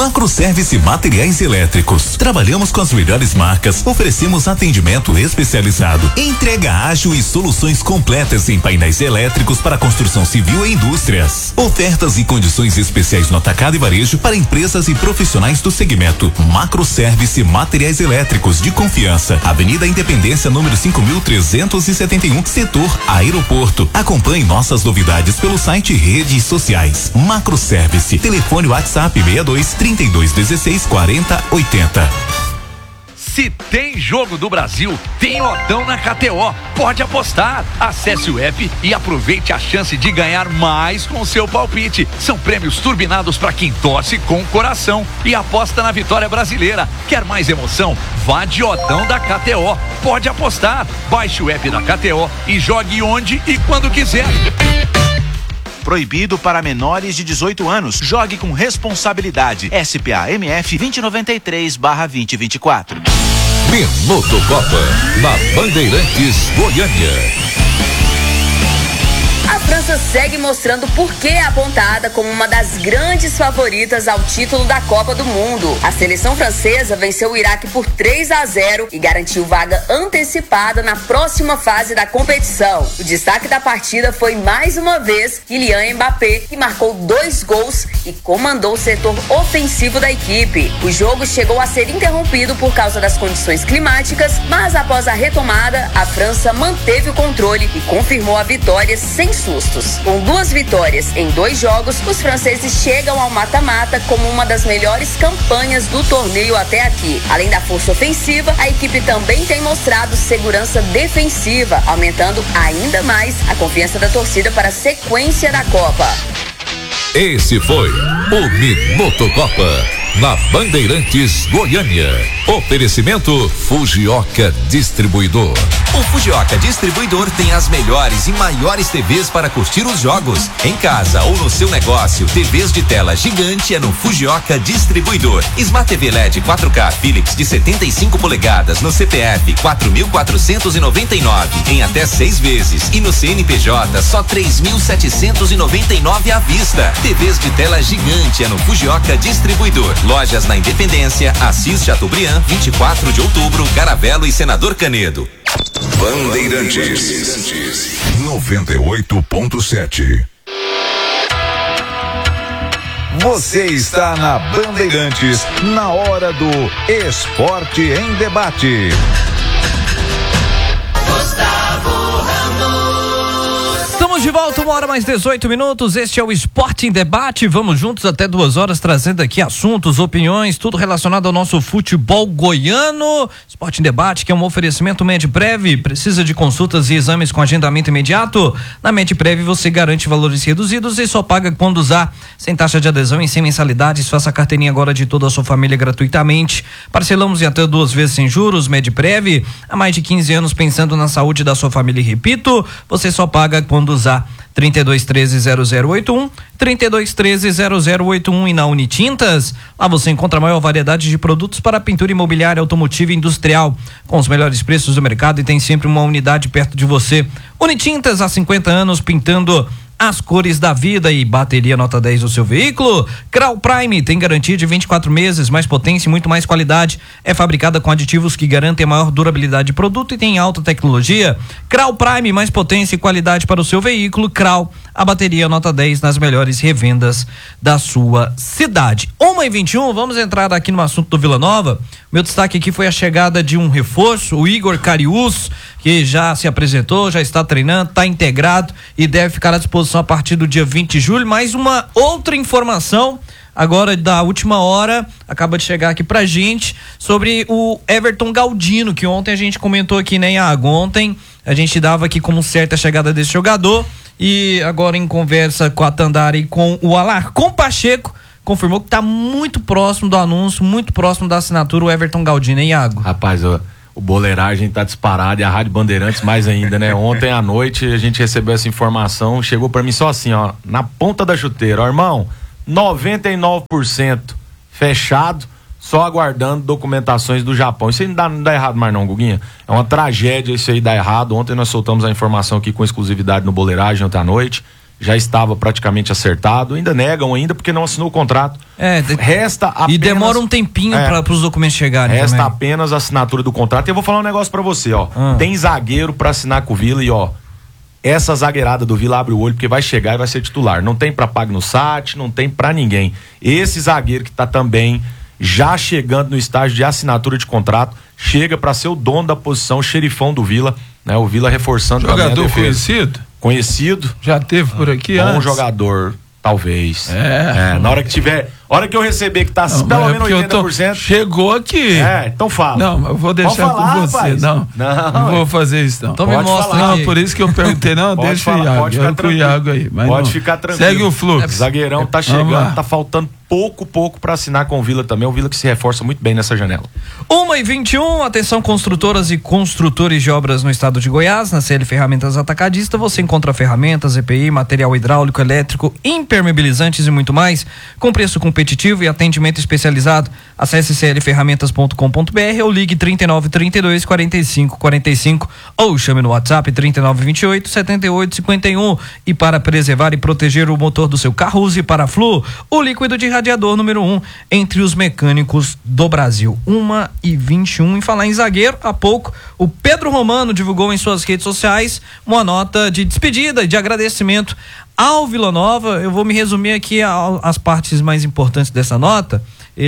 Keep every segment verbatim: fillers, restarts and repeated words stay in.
Macroservice Materiais Elétricos. Trabalhamos com as melhores marcas, oferecemos atendimento especializado, entrega ágil e soluções completas em painéis elétricos para construção civil e indústrias. Ofertas e condições especiais no atacado e varejo para empresas e profissionais do segmento. Macroservice Materiais Elétricos de confiança. Avenida Independência, número cinco mil trezentos e setenta e um, setor Aeroporto. Acompanhe nossas novidades pelo site e redes sociais. Macroservice. Telefone WhatsApp seis dois, trinta e dois, dezesseis, quarenta, oitenta. Se tem jogo do Brasil, tem Odão na K T O. Pode apostar. Acesse o app e aproveite a chance de ganhar mais com o seu palpite. São prêmios turbinados para quem torce com o coração e aposta na vitória brasileira. Quer mais emoção? Vá de Odão da K T O. Pode apostar. Baixe o app da K T O e jogue onde e quando quiser. Proibido para menores de dezoito anos. Jogue com responsabilidade. S P A M F vinte e noventa e três barra vinte e vinte e quatro. Minuto Copa, na Bandeirantes Goiânia. A França segue mostrando por que é apontada como uma das grandes favoritas ao título da Copa do Mundo. A seleção francesa venceu o Iraque por três a zero e garantiu vaga antecipada na próxima fase da competição. O destaque da partida foi mais uma vez Kylian Mbappé, que marcou dois gols e comandou o setor ofensivo da equipe. O jogo chegou a ser interrompido por causa das condições climáticas, mas após a retomada, a França manteve o controle e confirmou a vitória sem sustos. Com duas vitórias em dois jogos, os franceses chegam ao mata-mata como uma das melhores campanhas do torneio até aqui. Além da força ofensiva, a equipe também tem mostrado segurança defensiva, aumentando ainda mais a confiança da torcida para a sequência da Copa. Esse foi o Minuto Copa, na Bandeirantes Goiânia. Oferecimento Fujioka Distribuidor. O Fujioka Distribuidor tem as melhores e maiores T Vs para curtir os jogos. Em casa ou no seu negócio, T Vs de tela gigante é no Fujioka Distribuidor. Smart T V L E D quatro K Philips de setenta e cinco polegadas no C P F quatro mil quatrocentos e noventa e nove em até seis vezes e no C N P J só três mil setecentos e noventa e nove à vista. T Vs de tela gigante é no Fujioka Distribuidor. Lojas na Independência, Assis Chateaubriand, vinte e quatro de outubro, Caravelo e Senador Canedo. Bandeirantes noventa e oito ponto sete. Você está na Bandeirantes, na hora do Esporte em Debate. Estamos de volta, uma hora mais dezoito minutos. Este é o Esporte em Debate. Vamos juntos até duas horas, trazendo aqui assuntos, opiniões, tudo relacionado ao nosso futebol goiano. Esporte em Debate, que é um oferecimento Medprev. Precisa de consultas e exames com agendamento imediato? Na Medprev você garante valores reduzidos e só paga quando usar, sem taxa de adesão e sem mensalidades. Faça a carteirinha agora de toda a sua família gratuitamente. Parcelamos em até duas vezes sem juros. Medprev, há mais de quinze anos pensando na saúde da sua família. E repito, você só paga quando usar. trinta e dois, treze, zero zero oito um, trinta e dois, treze, zero zero oito um. E na Unitintas, lá você encontra a maior variedade de produtos para pintura imobiliária, automotiva e industrial, com os melhores preços do mercado, e tem sempre uma unidade perto de você. Unitintas, há cinquenta anos pintando as cores da vida. E bateria nota dez do seu veículo? Crau Prime tem garantia de vinte e quatro meses, mais potência e muito mais qualidade. É fabricada com aditivos que garantem a maior durabilidade de produto e tem alta tecnologia. Crau Prime, mais potência e qualidade para o seu veículo. Crau, a bateria nota dez nas melhores revendas da sua cidade. uma e vinte e um, vamos entrar aqui no assunto do Vila Nova. Meu destaque aqui foi a chegada de um reforço, o Igor Cariús, que já se apresentou, já está treinando, está integrado e deve ficar à disposição a partir do dia vinte de julho. Mais uma outra informação agora da última hora, acaba de chegar aqui pra gente, sobre o Everton Galdino, que ontem a gente comentou aqui, né, Iago? Ontem a gente dava aqui como certa a chegada desse jogador, e agora em conversa com a Tandara e com o Alarcon Pacheco, confirmou que tá muito próximo do anúncio, muito próximo da assinatura, o Everton Galdino, hein, Iago? Rapaz, o, o boleiragem tá disparado, e a Rádio Bandeirantes mais ainda, né? Ontem à noite a gente recebeu essa informação, chegou pra mim só assim, ó, na ponta da chuteira, ó, irmão, noventa e nove por cento fechado, só aguardando documentações do Japão. Isso aí não dá, não dá errado mais não, Guguinha. É uma tragédia isso aí dar errado. Ontem nós soltamos a informação aqui com exclusividade no boleiragem ontem à noite. já estava praticamente acertado, ainda negam ainda porque não assinou o contrato. É, de... resta apenas... E demora um tempinho é, para os documentos chegarem. Resta também. apenas a assinatura do contrato. E eu vou falar um negócio para você, ó. Ah. Tem zagueiro para assinar com o Vila e ó, essa zagueirada do Vila abre o olho porque vai chegar e vai ser titular. Não tem para Pagno Sat, não tem para ninguém. Esse zagueiro que tá também já chegando no estágio de assinatura de contrato, chega para ser o dono da posição, o xerifão do Vila, né? O Vila reforçando também a defesa. Jogador conhecido? Conhecido. Já teve por aqui Bom antes? jogador, talvez. É. é. Na hora que tiver, hora que eu receber que tá não, pelo menos é oitenta por cento. Tô, chegou aqui. É, então fala. Não, eu vou deixar falar, com você. Rapaz. Não, não, não vou fazer isso não. Então me mostra Não, aqui. Por isso que eu perguntei, não, pode deixa falar, o Iago. Pode ficar tranquilo. O Iago aí. Mas pode não. ficar tranquilo. Segue o fluxo. O zagueirão tá chegando, tá faltando pouco, pouco para assinar com o Vila também. O Vila que se reforça muito bem nessa janela. uma e vinte e um, atenção construtoras e construtores de obras no estado de Goiás, na C L Ferramentas Atacadista, você encontra ferramentas, E P I, material hidráulico, elétrico, impermeabilizantes e muito mais, com preço competitivo e atendimento especializado. Acesse c l ferramentas ponto com ponto b r ou ligue trinta e nove, trinta e dois, quarenta e cinco, quarenta e cinco ou chame no WhatsApp trinta e nove, vinte e oito, setenta e oito, cinquenta e um. E para preservar e proteger o motor do seu carro, use Paraflu, o líquido de radiador número um entre os mecânicos do Brasil. uma e vinte e um. Em falar em zagueiro, há pouco o Pedro Romano divulgou em suas redes sociais uma nota de despedida e de agradecimento ao Vila Nova. Eu vou me resumir aqui as partes mais importantes dessa nota.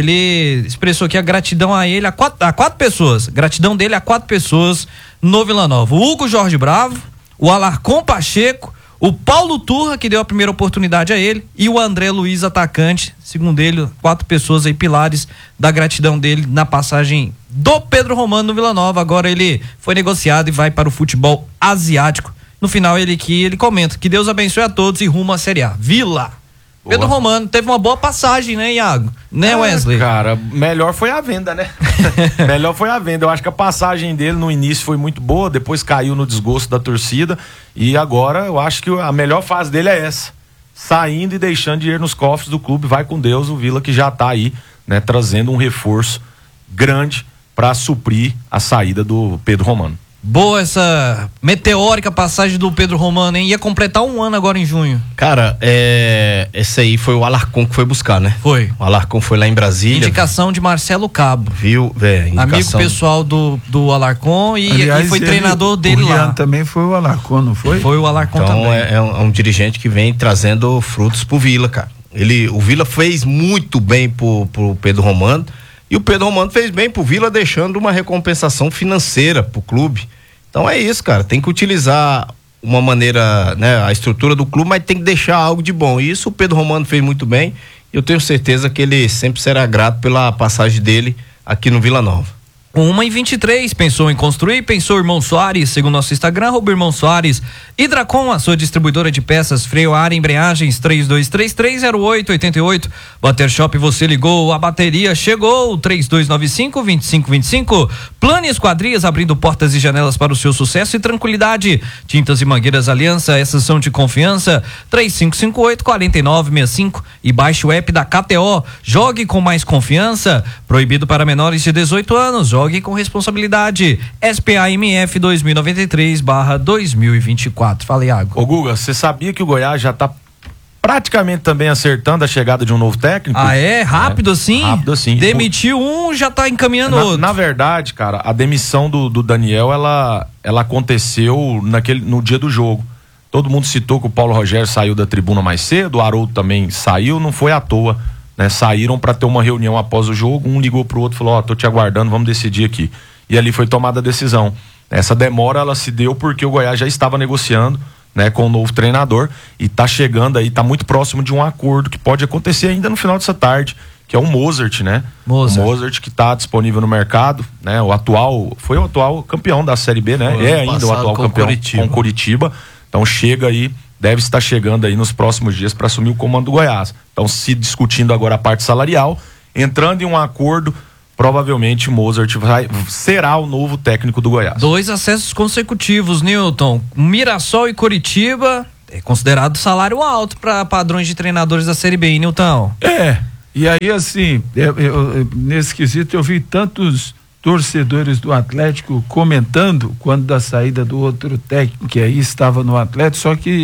Ele expressou aqui a gratidão a ele, a quatro, a quatro pessoas, gratidão dele a quatro pessoas no Vila Nova: o Hugo Jorge Bravo, o Alarcon Pacheco, o Paulo Turra, que deu a primeira oportunidade a ele, e o André Luiz, atacante. Segundo ele, quatro pessoas aí, pilares da gratidão dele na passagem do Pedro Romano no Vila Nova. Agora ele foi negociado e vai para o futebol asiático. No final ele que ele comenta que Deus abençoe a todos e rumo à Série A. Vila. Boa. Pedro Romano teve uma boa passagem, né, Iago? Né, Wesley? É, cara, melhor foi a venda, né? Melhor foi a venda. Eu acho que a passagem dele no início foi muito boa, depois caiu no desgosto da torcida e agora eu acho que a melhor fase dele é essa. Saindo e deixando dinheiro nos cofres do clube, vai com Deus, o Vila que já tá aí, né, trazendo um reforço grande para suprir a saída do Pedro Romano. Boa essa meteórica passagem do Pedro Romano, hein? Ia completar um ano agora em junho. Cara, é... esse aí foi o Alarcon que foi buscar, né? Foi. O Alarcon foi lá em Brasília. Indicação de Marcelo Cabo. Viu, velho? Amigo pessoal do, do Alarcon e, Aliás, e foi ele, treinador dele o lá. Também foi o Alarcon, não foi? Foi o Alarcon então, também. É, é, um, é um dirigente que vem trazendo frutos pro Vila, cara. Ele, o Vila fez muito bem pro, pro Pedro Romano. E o Pedro Romano fez bem pro Vila, deixando uma recompensação financeira pro clube. Então é isso, cara. Tem que utilizar uma maneira, né, a estrutura do clube, mas tem que deixar algo de bom. E isso o Pedro Romano fez muito bem. E eu tenho certeza que ele sempre será grato pela passagem dele aqui no Vila Nova. uma e vinte e três, pensou em construir, pensou Irmão Soares, segundo nosso Instagram, arroba Irmão Soares. Hidracom, a sua distribuidora de peças, freio a ar, embreagens, três dois três três, zero oito oito oito. Water Shop, você ligou, a bateria chegou, três dois nove cinco, dois cinco dois cinco. Plane Esquadrias, abrindo portas e janelas para o seu sucesso e tranquilidade. Tintas e mangueiras Aliança, essas são de confiança, três cinco cinco oito, quatro nove seis cinco. E baixe o app da K T O, jogue com mais confiança, proibido para menores de dezoito anos, jogue Jogue com responsabilidade. S P A M F dois mil e noventa e três barra dois mil e vinte e quatro. Fala, Iago. Ô, Guga, você sabia que o Goiás já tá praticamente também acertando a chegada de um novo técnico? Ah, é? Rápido é. assim? Rápido assim. Demitiu um, já tá encaminhando na, outro. Na verdade, cara, a demissão do, do Daniel, ela, ela aconteceu naquele, no dia do jogo. Todo mundo citou que o Paulo Rogério saiu da tribuna mais cedo, o Haroldo também saiu, não foi à toa. Né, saíram para ter uma reunião após o jogo, um ligou pro outro e falou, ó, oh, tô te aguardando, vamos decidir aqui. E ali foi tomada a decisão. Essa demora, ela se deu porque o Goiás já estava negociando, né, com o novo treinador e tá chegando aí, tá muito próximo de um acordo que pode acontecer ainda no final dessa tarde, que é o Mozart, né? Mozart. O Mozart que tá disponível no mercado, né? O atual, foi o atual campeão da Série B, né? Foi é ainda o atual com campeão Curitiba. com Curitiba. Então chega aí, deve estar chegando aí nos próximos dias para assumir o comando do Goiás. Então, se discutindo agora a parte salarial, entrando em um acordo, provavelmente o Mozart vai, será o novo técnico do Goiás. Dois acessos consecutivos, Newton. Mirassol e Curitiba é considerado salário alto para padrões de treinadores da Série B, hein, Newton? É, e aí assim, eu, eu, eu, nesse quesito eu vi tantos torcedores do Atlético comentando quando da saída do outro técnico que aí estava no Atlético, só que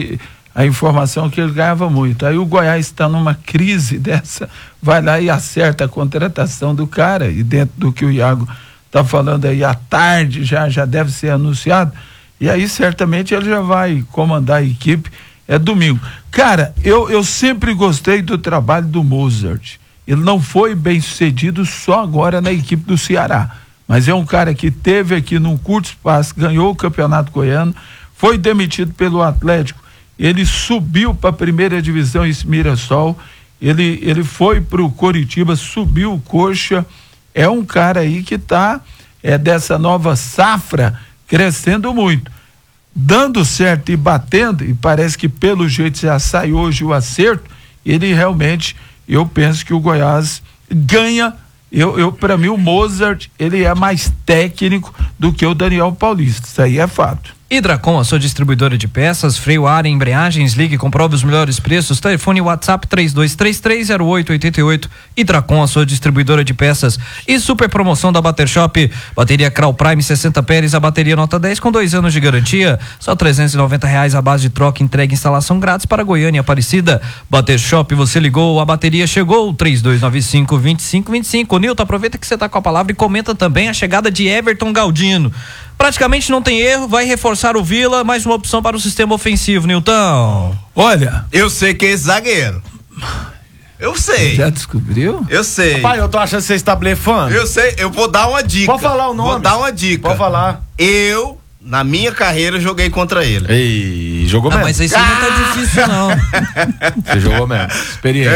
a informação é que ele ganhava muito. Aí o Goiás está numa crise dessa, vai lá e acerta a contratação do cara, e dentro do que o Iago está falando aí, à tarde já, já deve ser anunciado, e aí certamente ele já vai comandar a equipe, é domingo. Cara, eu, eu sempre gostei do trabalho do Mozart, ele não foi bem sucedido só agora na equipe do Ceará, mas é um cara que teve aqui num curto espaço, ganhou o Campeonato Goiano, foi demitido pelo Atlético, ele subiu para a primeira divisão em Mirassol, ele, ele foi para o Coritiba, subiu o Coxa, é um cara aí que está é, dessa nova safra crescendo muito, dando certo e batendo, e parece que pelo jeito já sai hoje o acerto, ele realmente, eu penso que o Goiás ganha. Eu, eu para mim o Mozart, ele é mais técnico do que o Daniel Paulista, isso aí é fato. Hidracom, a sua distribuidora de peças, freio, ar e embreagens, ligue e comprove os melhores preços, telefone WhatsApp três dois três três zero oito oito oito. Hidracom, a sua distribuidora de peças. E super promoção da Bater Shop, bateria Crau Prime sessenta Pérez, a bateria nota dez com dois anos de garantia, só trezentos e noventa reais a base de troca, entrega e instalação grátis para Goiânia e Aparecida. Bater Shop, você ligou, a bateria chegou, três dois nove cinco, dois cinco dois cinco. Nilton, aproveita que você tá com a palavra e comenta também a chegada de Everton Galdino. Praticamente não tem erro, vai reforçar o Vila, mais uma opção para o sistema ofensivo, Nilton. Olha, eu sei que é esse zagueiro. Eu sei. Já descobriu? Eu sei. Pai, eu tô achando que você está blefando. Eu sei, eu vou dar uma dica. Pode falar o nome. Vou dar uma dica. Pode falar. Eu, na minha carreira, joguei contra ele. Ei, jogou Ah, mesmo. mas isso aí não tá difícil, não. Você jogou mesmo. Experiente.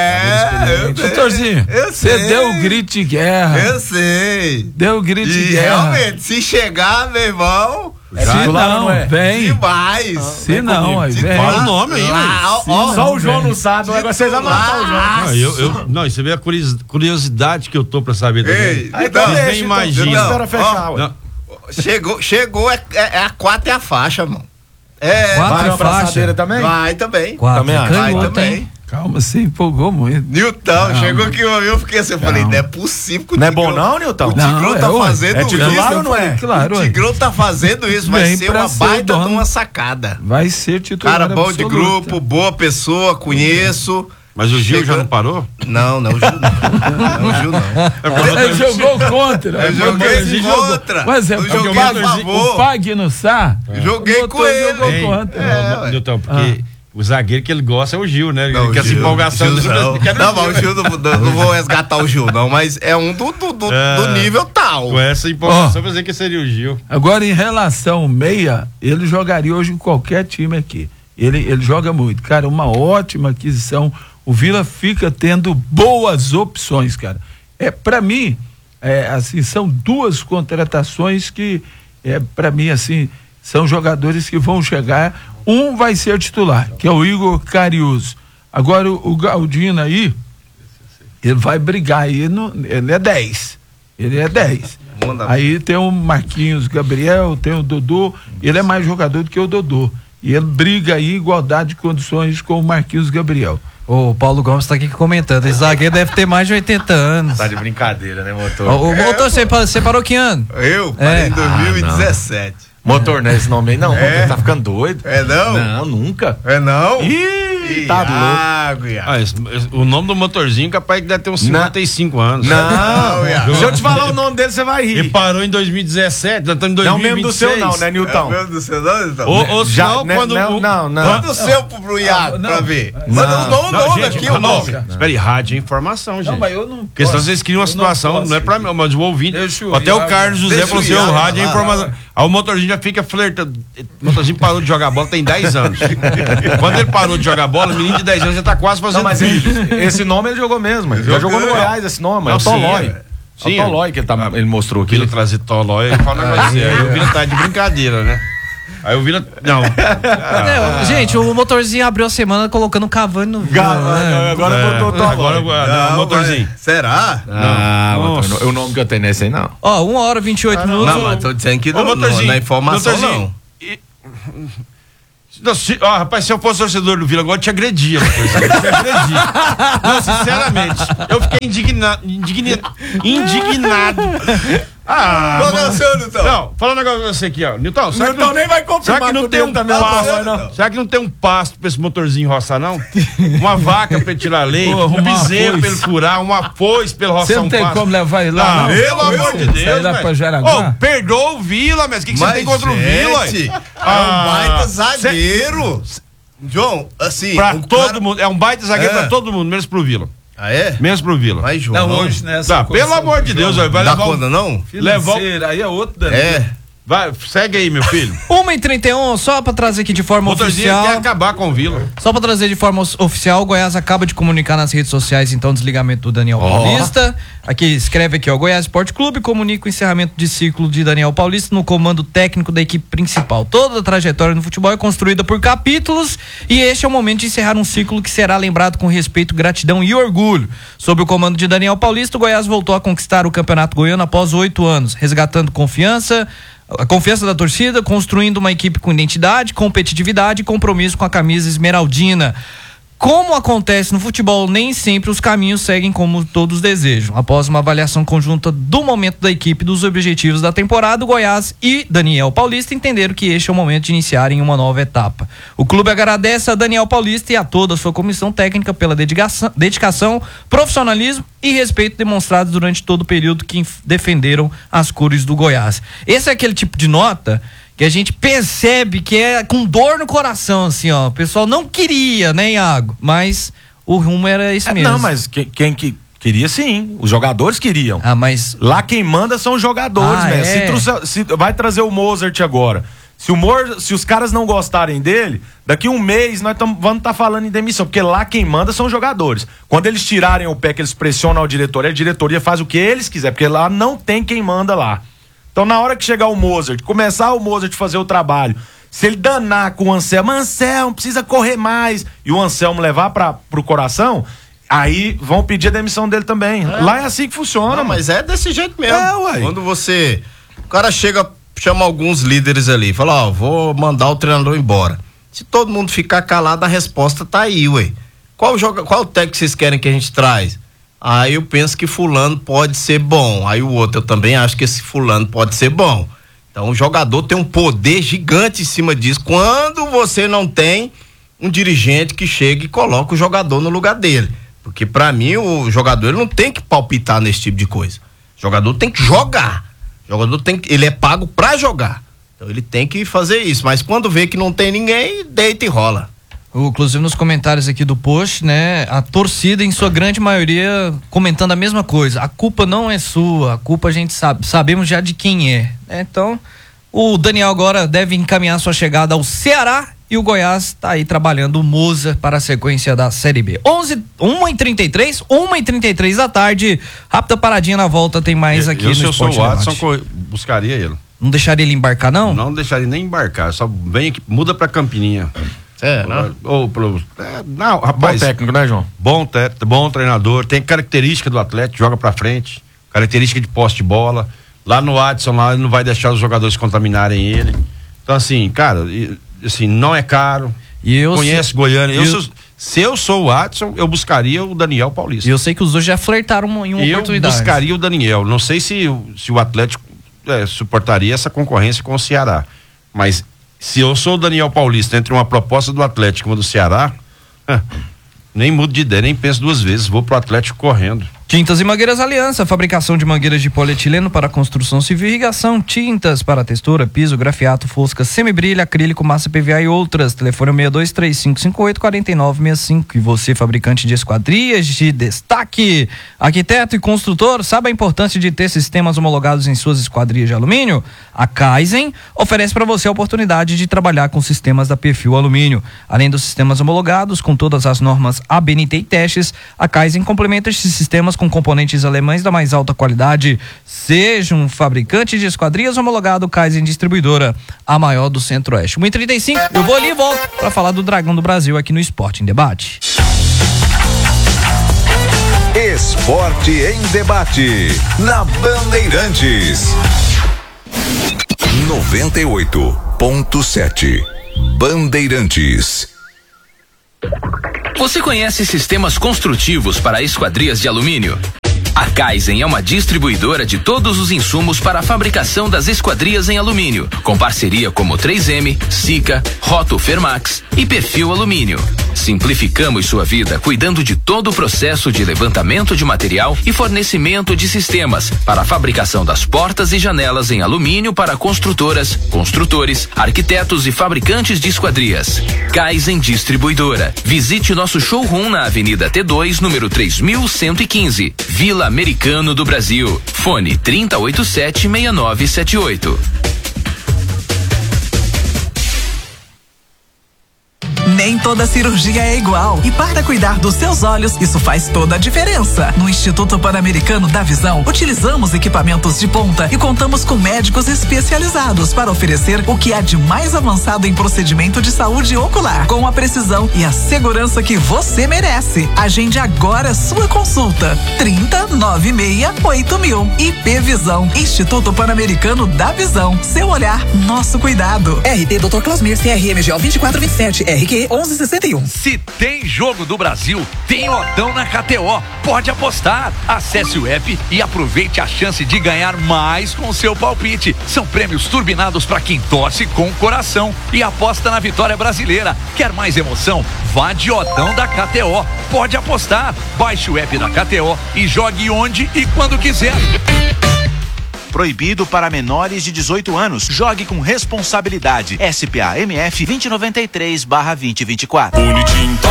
É, Doutorzinho, você deu o grito de guerra. Eu sei. Deu o grito E de guerra. realmente, se chegar, meu irmão. Se não, não é. Vem. Demais. Se não, aí vem. Fala o nome aí, Lá, Se ó, não, Só o João vem. não sabe, o negócio é vocês vão matar o João. Não, eu, eu, não, você vê a curios- curiosidade que eu tô pra saber também. Ei, Aí então, então Vocês deixa, nem então. imaginam. Não, espera fechar, Ó, ué. Não, Chegou, chegou, é, é, é a quatro é a faixa, mano. É, Quatro Vai é uma faixa. abraçadeira também? vai também. Quatro, Também acho. Vai canhoto, também. hein? Calma, você empolgou muito. Nilton, chegou aqui, eu fiquei assim, eu falei, não é possível que o Não é Tigrão- bom não, Nilton? O Tigrão Não, tá é, ué. fazendo É titular isso. ou não é? Claro, O ué. Tigrão tá fazendo isso, vai Vem ser pra uma ser baita de dono. uma sacada. Vai ser titular Cara bom de absoluto. grupo, boa pessoa, conheço. mas o Gil Chega- já não parou? Não, não, o Gil não. Não, o Gil não. Ele jogou contra. Eu joguei contra. Mas é Eu porque joguei o a Pag- favor. o Pagno Sá. Joguei botou com e ele. jogou Ei, contra. É, ué. Nilton, porque o zagueiro que ele gosta é o Gil, né? Não, Ele quer essa Gil, empolgação. Gil não, Quer não, mas o Gil não, não, não vou resgatar o Gil, não, mas é um do, do, do, É. do nível tal. Com essa empolgação, Ó. eu dizer que seria o Gil. Agora, em relação ao meia, ele jogaria hoje em qualquer time aqui. Ele, ele joga muito. Cara, uma ótima aquisição. O Vila fica tendo boas opções, cara. É, pra mim, é, assim, são duas contratações que, é, pra mim, assim, são jogadores que vão chegar. Um vai ser titular, que é o Igor Cariuso. Agora, o, o Galdino aí, ele vai brigar aí, no, ele é dez. Ele é dez. Manda- Aí tem o Marquinhos Gabriel, tem o Dodô, ele é mais jogador do que o Dodô. E ele briga aí, igualdade de condições com o Marquinhos Gabriel. O Paulo Gomes tá aqui comentando, esse zagueiro deve ter mais de oitenta anos. Tá de brincadeira, né, motor? O, o motor, você, pa- você parou que ano? Eu parei É. em dois mil e dezessete. Motor, não é esse nome aí, não. É. Ele tá ficando doido. É não? Não, nunca. É não? Ih, tá louco. Iago, Iago. Ah, esse- esse- o nome do motorzinho capaz que deve ter uns cinquenta e cinco anos. Não, Iago. se eu te falar o nome dele, você vai rir. Ele parou em dois mil e dezessete, nós estamos em Não dois mil e mesmo vinte e seis. do seu, não, né, É Nilton? mesmo do seu nome, então? Ou, ou Já, senão, né, quando. não, o- não, não. Manda o seu pro, pro Iago não. pra ver. Manda o nome, Não, nome gente, aqui, o nome. Espera aí, rádio é informação, gente. Não, mas eu não Porque senão posso. vocês criam uma Eu não situação, não, posso. é pra mim, mas o ouvinte. Deixa o Até o Iago- Carlos José deixa falou o assim: o Iago rádio é lá, informação. Aí o motorzinho já fica flertando. O motorzinho parou de jogar bola tem dez anos. Quando ele parou de jogar bola, o menino de dez anos já tá quase fazendo. Não, mas vídeo. ele, esse nome ele jogou mesmo. Ele já jogou no Goiás esse nome. É Não, o sim, Tolói. é. É o Tolói que ele, tá, ele mostrou aqui. Vila trazer Tolói, ele fala um negócio assim. Aí o Vila tá de brincadeira, né? Aí o Vila. Não. É, gente, o motorzinho abriu a semana colocando Cavani no Vila, né? Agora É, botou o Tolói. agora, não, Não, motorzinho. mas- Será? Ah, Nossa. motor, o nome que eu tenho nesse aí não. Ó, uma hora e vinte e oito minutos. Não, mas tô dizendo que Ô, não, não, motorzinho, na informação motorzinho, não. e- Não, se, ó, rapaz, se eu fosse torcedor do Vila, agora eu te agredia. motorzinho, eu te agredia. Não, sinceramente, eu fiquei indignado, indigna, indignado Ah, Qual é o seu, Nilton? Não, fala um negócio pra você aqui, ó. Nilton, será Nilton que não, nem vai confirmar será que não com tem um também, pasto, não, não? não. Será que não tem um pasto pra esse motorzinho roçar, não? Uma vaca pra ele tirar leite, Pô, um uma bezerro foice. pra ele furar, uma foice pra ele roçar Você não um tem pasto. como levar ele lá, Não, não? pelo amor de Deus, Sai lá velho. pra Jaraguá. Ô, perdoa o Vila, mas o que, que você Mas, tem contra o gente, Vila? é Ah, um baita zagueiro. João, assim. Pra o todo cara- mundo, é um baita zagueiro É. pra todo mundo, menos pro Vila. Ah, é? Menos pro Vila. Mas, João. Não, hoje, né? essa Tá, pelo condição amor do de Deus, João. vai Dá levar conta, um... não? Levou- Financeira, aí é outro, né? É. Vai, segue aí, meu filho. uma e trinta e um, só pra trazer aqui de forma O motorzinho oficial. quer acabar com o Vila. Só pra trazer de forma os- oficial, o Goiás acaba de comunicar nas redes sociais, então, o desligamento do Daniel Paulista. Aqui, escreve aqui, ó, Goiás Esporte Clube comunica o encerramento de ciclo de Daniel Paulista no comando técnico da equipe principal. Toda a trajetória no futebol é construída por capítulos e este é o momento de encerrar um ciclo que será lembrado com respeito, gratidão e orgulho. Sob o comando de Daniel Paulista, o Goiás voltou a conquistar o Campeonato Goiano após oito anos, resgatando confiança, a confiança da torcida, construindo uma equipe com identidade, competitividade e compromisso com a camisa esmeraldina. Como acontece no futebol, nem sempre os caminhos seguem como todos desejam. Após uma avaliação conjunta do momento da equipe, dos objetivos da temporada, o Goiás e Daniel Paulista entenderam que este é o momento de iniciarem uma nova etapa. O clube agradece a Daniel Paulista e a toda a sua comissão técnica pela dedicação, dedicação, profissionalismo e respeito demonstrados durante todo o período que inf- defenderam as cores do Goiás. Esse é aquele tipo de nota que a gente percebe que é com dor no coração, assim, ó. O pessoal não queria, né, Iago? Mas o rumo era esse É, mesmo. não, mas quem, quem que queria sim, os jogadores queriam. Ah, mas lá quem manda são os jogadores, Ah, né? é? Se, trouxe- se vai trazer o Mozart agora. Se, o Mor, se os caras não gostarem dele, daqui um mês nós tam, vamos estar falando em demissão, porque lá quem manda são os jogadores. Quando eles tirarem o pé, que eles pressionam a diretoria, a diretoria faz o que eles quiserem, porque lá não tem quem manda lá. Então, na hora que chegar o Mozart, começar o Mozart fazer o trabalho, se ele danar com o Anselmo, Anselmo, precisa correr mais, e o Anselmo levar para pro coração, aí vão pedir a demissão dele também. É. Lá é assim que funciona, Não, mano. mas é desse jeito mesmo. É, ué. Quando você. O cara chega, chama alguns líderes ali, fala, ó, vou mandar o treinador embora. Se todo mundo ficar calado, a resposta tá aí, ué. Qual, joga, qual técnico vocês querem que a gente traz? Aí eu penso que fulano pode ser bom. Aí o outro, eu também acho que esse fulano pode ser bom. Então o jogador tem um poder gigante em cima disso. Quando você não tem um dirigente que chega e coloca o jogador no lugar dele. Porque pra mim o jogador ele não tem que palpitar nesse tipo de coisa. O jogador tem que jogar. O jogador tem que, ele é pago pra jogar. Então ele tem que fazer isso. Mas quando vê que não tem ninguém, deita e rola. inclusive nos comentários aqui do post, né, a torcida em sua grande maioria comentando a mesma coisa. A culpa não é sua, a culpa a gente sabe, sabemos já de quem é. Né? Então, o Daniel agora deve encaminhar sua chegada ao Ceará e o Goiás está aí trabalhando o Moza para a sequência da Série B. onze, uma e trinta e três, uma e trinta e três da tarde. Rápida paradinha na volta, tem mais aqui eu, no se eu sou Esporte o Watson, Debate. co- buscaria ele. Não deixaria ele embarcar, não? Não deixaria nem embarcar, só vem aqui, muda pra Campininha. É, né? Ou pelo. É, não, rapaz. Bom técnico, né, João? Bom, te, bom treinador, tem característica do atleta, joga pra frente, característica de posse de bola. Lá no Adson, lá ele não vai deixar os jogadores contaminarem ele. Então, assim, cara, e, assim, não é caro. E eu conhece se- Goiânia. Eu eu- sou- se eu sou o Adson, eu buscaria o Daniel Paulista. E eu sei que os dois já flertaram em uma eu oportunidade. buscaria o Daniel. Não sei se, o- se o Atlético é, suportaria essa concorrência com o Ceará. Mas se eu sou o Daniel Paulista entre uma proposta do Atlético e uma do Ceará, é, nem mudo de ideia, nem penso duas vezes. Vou pro Atlético correndo. Tintas e Mangueiras Aliança, fabricação de mangueiras de polietileno para construção civil e irrigação, tintas para textura, piso, grafiato, fosca, semibrilha, acrílico, massa P V A e outras. Telefone seis dois três cinco cinco oito quatro nove seis cinco. E você, fabricante de esquadrias de destaque, arquiteto e construtor, sabe a importância de ter sistemas homologados em suas esquadrias de alumínio? A Kaizen oferece para você a oportunidade de trabalhar com sistemas da Perfil Alumínio. Além dos sistemas homologados com todas as normas A B N T e testes, a Kaizen complementa esses sistemas com componentes alemães da mais alta qualidade. Seja um fabricante de esquadrias homologado, Kaizen Distribuidora, a maior do Centro-Oeste. uma e trinta e cinco, eu vou ali e volto para falar do Dragão do Brasil aqui no Esporte em Debate. Esporte em Debate, na Bandeirantes. noventa e oito ponto sete Bandeirantes. Você conhece sistemas construtivos para esquadrias de alumínio? A Kaizen é uma distribuidora de todos os insumos para a fabricação das esquadrias em alumínio, com parceria como três M, Sika, Roto Fermax e Perfil Alumínio. Simplificamos sua vida cuidando de todo o processo de levantamento de material e fornecimento de sistemas para a fabricação das portas e janelas em alumínio para construtoras, construtores, arquitetos e fabricantes de esquadrias. Kaizen Distribuidora. Visite nosso showroom na Avenida T dois, número três mil cento e quinze, Vila Americano do Brasil. Fone trinta e oito sete, seis nove sete oito. Nem toda cirurgia é igual. E para cuidar dos seus olhos, isso faz toda a diferença. No Instituto Pan-Americano da Visão, utilizamos equipamentos de ponta e contamos com médicos especializados para oferecer o que há de mais avançado em procedimento de saúde ocular, com a precisão e a segurança que você merece. Agende agora sua consulta. trinta, noventa e seis, oito mil. I P Visão, Instituto Pan-Americano da Visão. Seu olhar, nosso cuidado. R T doutor Clasmir, C R M G O vinte e quatro vinte e sete, R Q onze sessenta e um. Se tem jogo do Brasil, tem odão na K T O. Pode apostar. Acesse o app e aproveite a chance de ganhar mais com o seu palpite. São prêmios turbinados para quem torce com o coração e aposta na vitória brasileira. Quer mais emoção? Vá de odão da K T O. Pode apostar. Baixe o app da K T O e jogue onde e quando quiser. Proibido para menores de dezoito anos. Jogue com responsabilidade. S P A M F vinte e noventa e três barra vinte e vinte e quatro. Unitinto